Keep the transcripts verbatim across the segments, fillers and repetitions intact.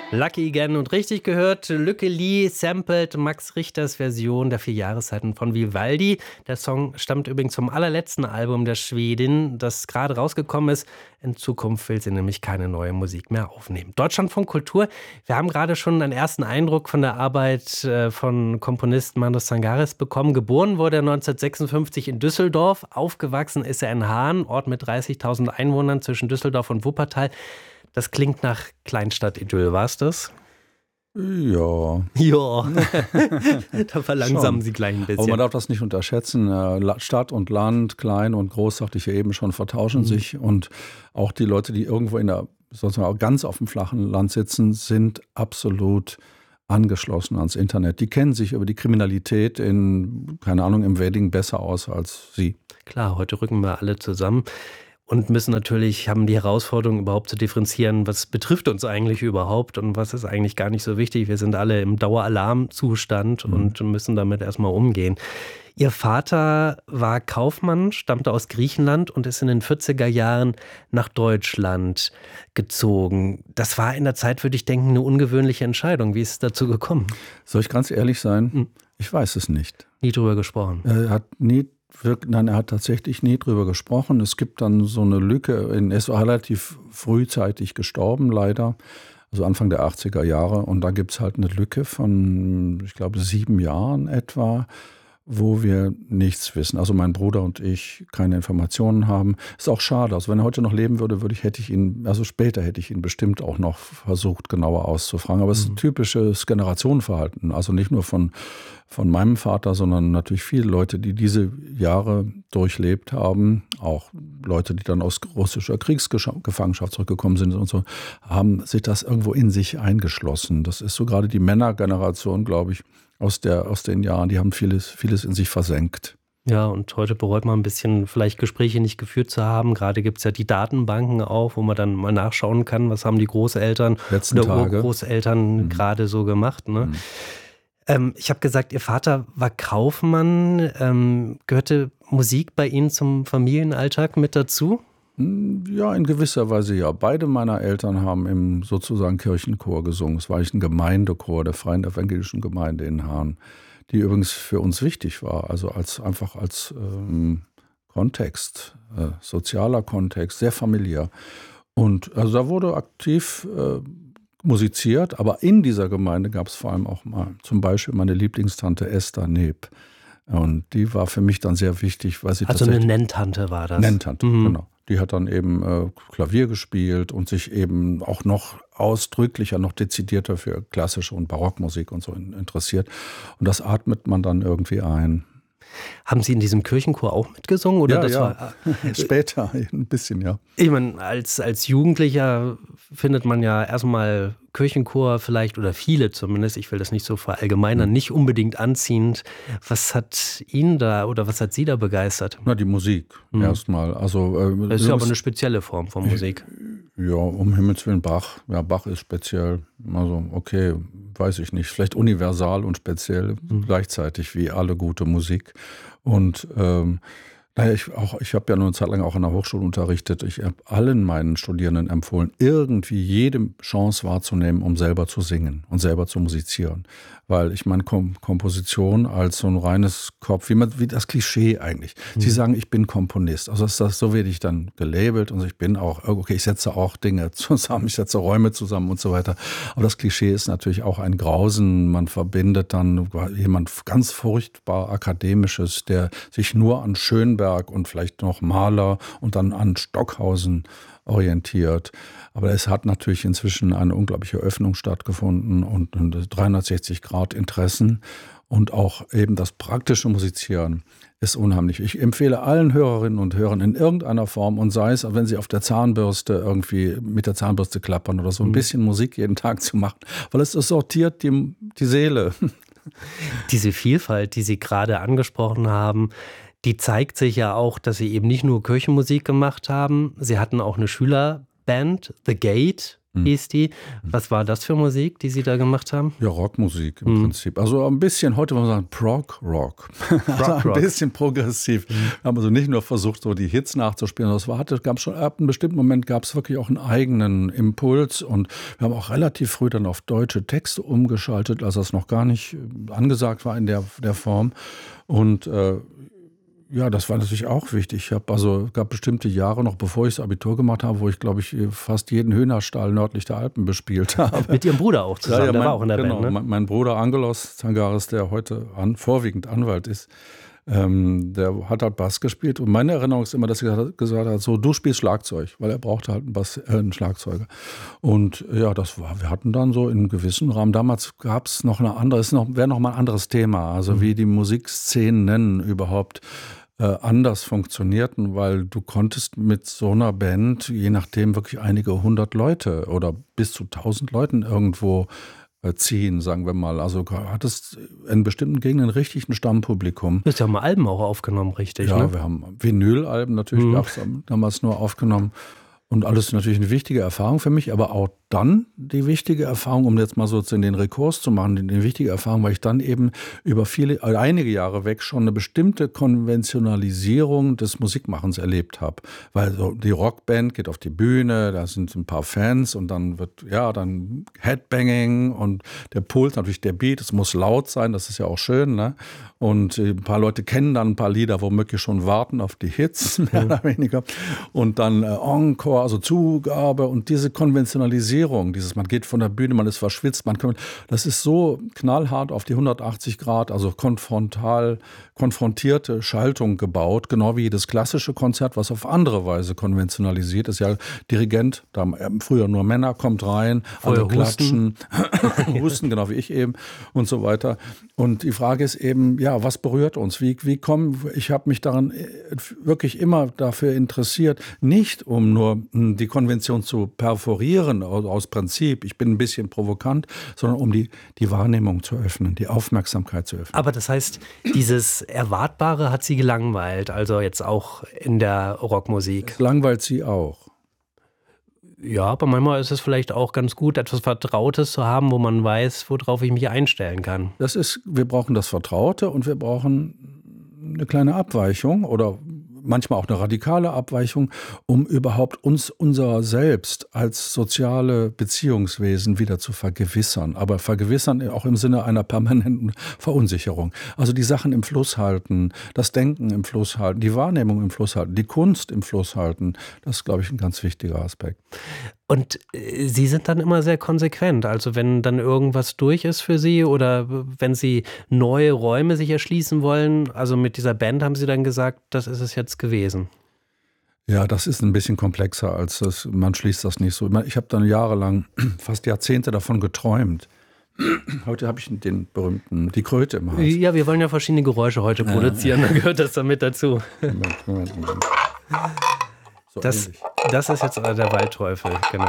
Lucky Again und richtig gehört, Lücke Lee sampled Max Richters Version der vier Jahreszeiten von Vivaldi. Der Song stammt übrigens vom allerletzten Album der Schwedin, das gerade rausgekommen ist. In Zukunft will sie nämlich keine neue Musik mehr aufnehmen. Deutschlandfunk Kultur, wir haben gerade schon einen ersten Eindruck von der Arbeit äh, von Komponist Manos Zangaris bekommen. Geboren wurde er neunzehnhundertsechsundfünfzig in Düsseldorf, aufgewachsen ist er in Haan, Ort mit dreißigtausend Einwohnern zwischen Düsseldorf und Wuppertal. Das klingt nach Kleinstadt-Idyll, war es das? Ja. Ja, da verlangsamen Sie gleich ein bisschen. Aber man darf das nicht unterschätzen. Stadt und Land, klein und groß, sagte ich ja eben schon, vertauschen mhm. sich. Und auch die Leute, die irgendwo in der, sozusagen ganz auf dem flachen Land sitzen, sind absolut angeschlossen ans Internet. Die kennen sich über die Kriminalität in, keine Ahnung, im Wedding besser aus als Sie. Klar, heute rücken wir alle zusammen. Und müssen natürlich, haben die Herausforderung überhaupt zu differenzieren, was betrifft uns eigentlich überhaupt und was ist eigentlich gar nicht so wichtig. Wir sind alle im Daueralarmzustand mhm. und müssen damit erstmal umgehen. Ihr Vater war Kaufmann, stammte aus Griechenland und ist in den vierziger Jahren nach Deutschland gezogen. Das war in der Zeit, würde ich denken, eine ungewöhnliche Entscheidung. Wie ist es dazu gekommen? Soll ich ganz ehrlich sein? Mhm. Ich weiß es nicht. Nie drüber gesprochen? Er hat nie Nein, er hat tatsächlich nie drüber gesprochen. Es gibt dann so eine Lücke. Er ist relativ frühzeitig gestorben, leider. Also Anfang der achtziger Jahre. Und da gibt es halt eine Lücke von, ich glaube, sieben Jahren etwa, wo wir nichts wissen. Also mein Bruder und ich keine Informationen haben. Ist auch schade. Also wenn er heute noch leben würde, würde ich, hätte ich ihn, also später hätte ich ihn bestimmt auch noch versucht, genauer auszufragen. Aber es ist ein typisches Generationenverhalten. Also nicht nur von, von meinem Vater, sondern natürlich viele Leute, die diese Jahre durchlebt haben. Auch Leute, die dann aus russischer Kriegsgefangenschaft zurückgekommen sind und so, haben sich das irgendwo in sich eingeschlossen. Das ist so gerade die Männergeneration, glaube ich, Aus, der, aus den Jahren, die haben vieles, vieles in sich versenkt. Ja, und heute bereut man ein bisschen, vielleicht Gespräche nicht geführt zu haben. Gerade gibt es ja die Datenbanken auch, wo man dann mal nachschauen kann, was haben die Großeltern Letzten oder Tage. Urgroßeltern mhm. gerade so gemacht. Ne? Mhm. Ähm, ich habe gesagt, Ihr Vater war Kaufmann. Ähm, gehörte Musik bei Ihnen zum Familienalltag mit dazu? Ja, in gewisser Weise ja. Beide meiner Eltern haben im sozusagen Kirchenchor gesungen. Es war ein Gemeindechor der Freien Evangelischen Gemeinde in Haan, die übrigens für uns wichtig war. Also als einfach als ähm, Kontext, äh, sozialer Kontext, sehr familiär. Und also da wurde aktiv äh, musiziert, aber in dieser Gemeinde gab es vor allem auch mal zum Beispiel meine Lieblingstante Esther Neb. Und die war für mich dann sehr wichtig, weil sie also eine Nenntante war das? Nenntante, mhm. genau. Die hat dann eben äh, Klavier gespielt und sich eben auch noch ausdrücklicher, noch dezidierter für klassische und Barockmusik und so interessiert. Und das atmet man dann irgendwie ein. Haben Sie in diesem Kirchenchor auch mitgesungen? Oder ja, das ja. War, äh, später ein bisschen, ja. Ich meine, als, als Jugendlicher findet man ja erstmal Kirchenchor vielleicht, oder viele zumindest, ich will das nicht so verallgemeinern, nicht unbedingt anziehend. Was hat ihn da oder was hat Sie da begeistert? Na, die Musik mhm. erstmal. Also, äh, das ist ja aber eine spezielle Form von Musik. Ja, um Himmels Willen, Bach. Ja, Bach ist speziell. Also, okay, weiß ich nicht. Vielleicht universal und speziell mhm. gleichzeitig wie alle gute Musik. Und ähm, naja, ich, auch, ich habe ja nur eine Zeit lang auch an der Hochschule unterrichtet. Ich habe allen meinen Studierenden empfohlen, irgendwie jede Chance wahrzunehmen, um selber zu singen und selber zu musizieren. Weil ich meine, Kom- Komposition als so ein reines Kopf, wie, man, wie das Klischee eigentlich. Mhm. Sie sagen, ich bin Komponist. Also das, das, so werde ich dann gelabelt und ich bin auch, okay, ich setze auch Dinge zusammen, ich setze Räume zusammen und so weiter. Aber das Klischee ist natürlich auch ein Grausen. Man verbindet dann jemand ganz furchtbar Akademisches, der sich nur an Schönberg und vielleicht noch Mahler und dann an Stockhausen orientiert. Aber es hat natürlich inzwischen eine unglaubliche Öffnung stattgefunden und dreihundertsechzig Grad Interessen und auch eben das praktische Musizieren ist unheimlich. Ich empfehle allen Hörerinnen und Hörern in irgendeiner Form und sei es, wenn sie auf der Zahnbürste irgendwie mit der Zahnbürste klappern oder so, ein bisschen Musik jeden Tag zu machen, weil es sortiert die, die Seele. Diese Vielfalt, die Sie gerade angesprochen haben, die zeigt sich ja auch, dass Sie eben nicht nur Kirchenmusik gemacht haben. Sie hatten auch eine Schülerband, The Gate. hieß die. Was war das für Musik, die Sie da gemacht haben? Ja, Rockmusik im mhm. Prinzip. Also ein bisschen, heute würde man sagen, Prog-Rock. Also ein bisschen progressiv. Mhm. Wir haben also nicht nur versucht, so die Hits nachzuspielen, sondern es war, hatte, gab schon, ab einem bestimmten Moment gab es wirklich auch einen eigenen Impuls und wir haben auch relativ früh dann auf deutsche Texte umgeschaltet, als das noch gar nicht angesagt war in der, der Form. Und äh, ja, das war natürlich auch wichtig. Ich habe also gab bestimmte Jahre noch, bevor ich das Abitur gemacht habe, wo ich, glaube ich, fast jeden Hühnerstall nördlich der Alpen bespielt habe. Mit Ihrem Bruder auch zusammen, ja, ja, der mein, war auch in der genau, Band, ne? mein, mein Bruder Angelos Zangaris, der heute an, vorwiegend Anwalt ist, ähm, der hat halt Bass gespielt. Und meine Erinnerung ist immer, dass er gesagt hat, so, du spielst Schlagzeug, weil er brauchte halt einen, Bass, äh, einen Schlagzeuger. Und ja, das war, wir hatten dann so in einem gewissen Rahmen, damals gab es noch eine andere, es noch, wäre noch mal ein anderes Thema, also mhm. wie die Musikszenen überhaupt Äh, anders funktionierten, weil du konntest mit so einer Band, je nachdem, wirklich einige hundert Leute oder bis zu tausend Leuten irgendwo äh, ziehen, sagen wir mal. Also hattest in bestimmten Gegenden richtig ein Stammpublikum. Du hast ja mal Alben auch aufgenommen, richtig, ja, ne? Wir haben Vinylalben natürlich, mhm. gab es damals nur aufgenommen. Und alles natürlich eine wichtige Erfahrung für mich, aber auch dann die wichtige Erfahrung, um jetzt mal so in den Rekurs zu machen, die wichtige Erfahrung, weil ich dann eben über viele, einige Jahre weg schon eine bestimmte Konventionalisierung des Musikmachens erlebt habe. Weil so die Rockband geht auf die Bühne, da sind ein paar Fans und dann wird, ja, dann Headbanging und der Puls, natürlich der Beat, es muss laut sein, das ist ja auch schön, ne? Und ein paar Leute kennen dann ein paar Lieder, womöglich schon warten auf die Hits, mehr oder weniger. Und dann äh, Encore, also Zugabe und diese Konventionalisierung, dieses, man geht von der Bühne, man ist verschwitzt, man kann, das ist so knallhart auf die hundertachtzig Grad, also konfrontal, konfrontierte Schaltung gebaut, genau wie das klassische Konzert, was auf andere Weise konventionalisiert ist. Ja, Dirigent, da früher nur Männer, kommt rein, alle klatschen, husten, genau wie ich eben und so weiter. Und die Frage ist eben, ja, was berührt uns? Wie, wie kommen, ich habe mich daran wirklich immer dafür interessiert, nicht um nur die Konvention zu perforieren aus Prinzip, ich bin ein bisschen provokant, sondern um die, die Wahrnehmung zu öffnen, die Aufmerksamkeit zu öffnen. Aber das heißt, dieses Erwartbare hat Sie gelangweilt, also jetzt auch in der Rockmusik? Es langweilt Sie auch. Ja, aber manchmal ist es vielleicht auch ganz gut, etwas Vertrautes zu haben, wo man weiß, worauf ich mich einstellen kann. Das ist, wir brauchen das Vertraute und wir brauchen eine kleine Abweichung oder manchmal auch eine radikale Abweichung, um überhaupt uns, unser Selbst als soziale Beziehungswesen wieder zu vergewissern. Aber vergewissern auch im Sinne einer permanenten Verunsicherung. Also die Sachen im Fluss halten, das Denken im Fluss halten, die Wahrnehmung im Fluss halten, die Kunst im Fluss halten. Das ist, glaube ich, ein ganz wichtiger Aspekt. Und Sie sind dann immer sehr konsequent. Also wenn dann irgendwas durch ist für Sie oder wenn Sie neue Räume sich erschließen wollen, also mit dieser Band haben Sie dann gesagt, das ist es jetzt gewesen. Ja, das ist ein bisschen komplexer als das, man schließt das nicht so. Ich habe dann jahrelang, fast Jahrzehnte davon geträumt. Heute habe ich den berühmten, die Kröte im Hals. Ja, wir wollen ja verschiedene Geräusche heute produzieren, dann gehört das damit dazu. Moment, Moment, Moment. So das, das ist jetzt der Waldteufel, genau.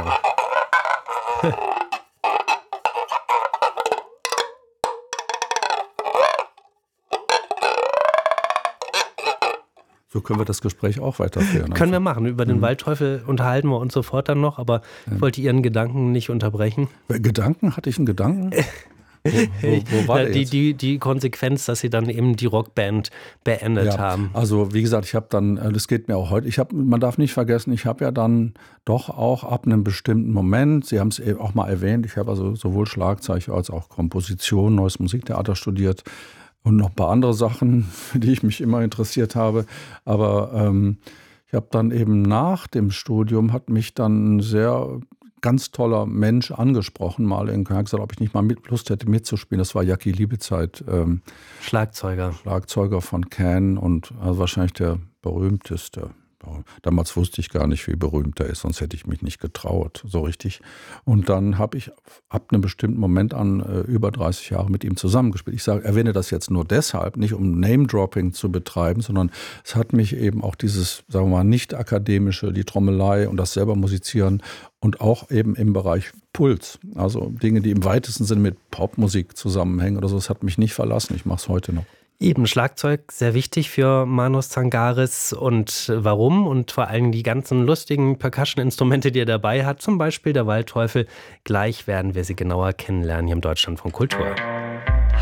So können wir das Gespräch auch weiterführen. Können wir machen. Über den mhm. Waldteufel unterhalten wir uns sofort dann noch, aber ja. Ich wollte Ihren Gedanken nicht unterbrechen. Gedanken? Hatte ich einen Gedanken? Wo, wo, wo war ja, die, die, die Konsequenz, dass Sie dann eben die Rockband beendet ja, haben. Also wie gesagt, ich habe dann, das geht mir auch heute, ich habe, man darf nicht vergessen, ich habe ja dann doch auch ab einem bestimmten Moment, Sie haben es auch mal erwähnt, ich habe also sowohl Schlagzeug als auch Komposition, Neues Musiktheater studiert und noch ein paar andere Sachen, für die ich mich immer interessiert habe. Aber ähm, ich habe dann eben nach dem Studium, hat mich dann ein sehr ganz toller Mensch angesprochen, mal in Köln, gesagt, ob ich nicht mal mit, Lust hätte mitzuspielen. Das war Jackie Liebezeit. Ähm, Schlagzeuger. Schlagzeuger von Can und also wahrscheinlich der berühmteste. Damals wusste ich gar nicht, wie berühmt er ist, sonst hätte ich mich nicht getraut, so richtig. Und dann habe ich ab einem bestimmten Moment an äh, über dreißig Jahre mit ihm zusammengespielt. Ich sage, erwähne das jetzt nur deshalb, nicht um Name-Dropping zu betreiben, sondern es hat mich eben auch dieses, sagen wir mal, nicht-akademische, die Trommelei und das selber Musizieren und auch eben im Bereich Puls, also Dinge, die im weitesten Sinne mit Popmusik zusammenhängen oder so, das hat mich nicht verlassen. Ich mache es heute noch. Eben Schlagzeug sehr wichtig für Manos Tsangaris. Und warum? Und vor allem die ganzen lustigen Percussion-Instrumente, die er dabei hat, zum Beispiel der Waldteufel. Gleich werden wir sie genauer kennenlernen hier im Deutschlandfunk Kultur.